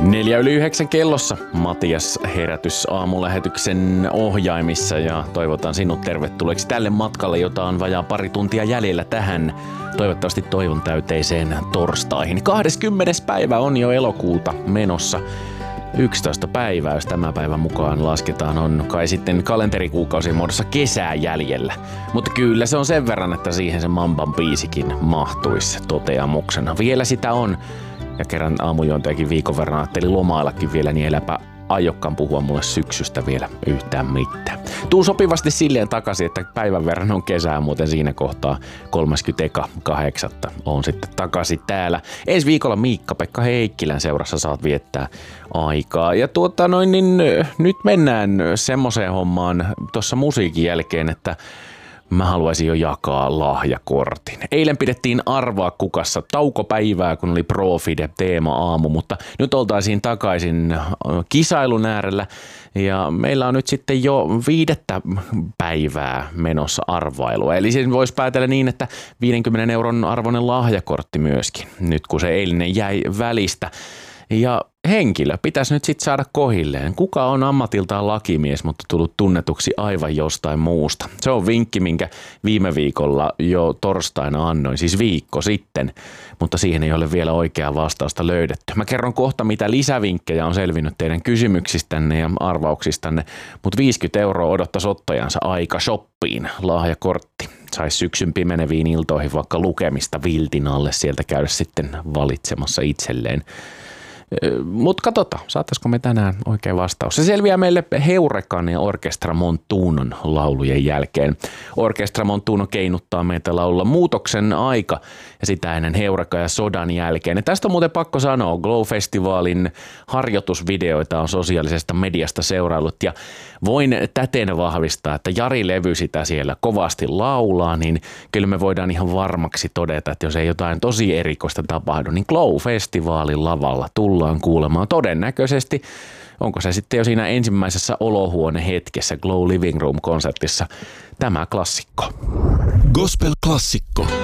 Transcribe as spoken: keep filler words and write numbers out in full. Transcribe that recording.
Neljä yli yhdeksän kellossa Matias herätys aamulähetyksen ohjaimissa ja toivotan sinut tervetulleeksi tälle matkalle, jota on vajaa pari tuntia jäljellä tähän toivottavasti toivon täyteiseen torstaihin. kahdeskymmenes päivä on jo elokuuta menossa. yksitoista päivää, jos tämän päivän mukaan lasketaan, on kai sitten kalenterikuukausien muodossa kesää jäljellä. Mutta kyllä se on sen verran, että siihen se Mamban biisikin mahtuisi toteamuksena. Vielä sitä on. Ja kerran aamujuontajakin viikon verran ajattelin lomaillakin vielä, niin eläpä aiokkaan puhua mulle syksystä vielä yhtään mitään. Tuu sopivasti silleen takaisin, että päivän verran on kesää, muuten siinä kohtaa kolmaskymmeneskahdeksan on sitten takaisin täällä. Ensi viikolla Miikka-Pekka Heikkilän seurassa saat viettää aikaa. Ja tuota noin, niin nyt mennään semmoiseen hommaan tuossa musiikin jälkeen, että mä haluaisin jo jakaa lahjakortin. Eilen pidettiin Arvaa kukassa taukopäivää, kun oli Profide teema-aamu, mutta nyt oltaisiin takaisin kisailun äärellä ja meillä on nyt sitten jo viidettä päivää menossa arvailua. Eli siis voisi päätellä niin, että viidenkymmenen euron arvoinen lahjakortti myöskin, nyt kun se eilinen jäi välistä. Ja henkilö pitäisi nyt sitten saada kohilleen. Kuka on ammatiltaan lakimies, mutta tullut tunnetuksi aivan jostain muusta? Se on vinkki, minkä viime viikolla jo torstaina annoin, siis viikko sitten, mutta siihen ei ole vielä oikeaa vastausta löydetty. Mä kerron kohta, mitä lisävinkkejä on selvinnyt teidän kysymyksistänne ja arvauksistanne, mutta viisikymmentä euroa odottaisi ottajansa aika shoppiin lahjakortti. Saisi syksyn pimeneviin iltoihin vaikka lukemista viltin alle, sieltä käydä sitten valitsemassa itselleen. Mutta katsotaan, saataisiko me tänään oikein vastaus. Se selviää meille Heurekan ja Orkestra Montunon laulujen jälkeen. Orkestra Montuno keinuttaa meitä laululla Muutoksen aika ja sitä ennen Heureka ja Sodan jälkeen. Ja tästä on muuten pakko sanoa, Glow-festivaalin harjoitusvideoita on sosiaalisesta mediasta seuraillut ja voin täten vahvistaa, että Jari Levy sitä siellä kovasti laulaa, niin kyllä me voidaan ihan varmaksi todeta, että jos ei jotain tosi erikoista tapahdu, niin Glow-festivaalin lavalla tullaan kuulemaan todennäköisesti. Onko se sitten jo siinä ensimmäisessä olohuone-hetkessä Glow Living Room-konsertissa tämä klassikko? Gospel-klassikko.